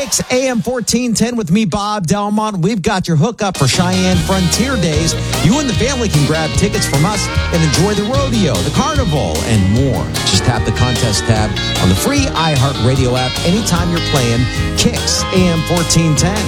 Kicks AM 1410 with me, Bob Delmont. We've got your hookup for Cheyenne Frontier Days. You and the family can grab tickets from us and enjoy the rodeo, the carnival, and more. Just tap the contest tab on the free iHeartRadio app anytime you're playing Kicks AM 1410.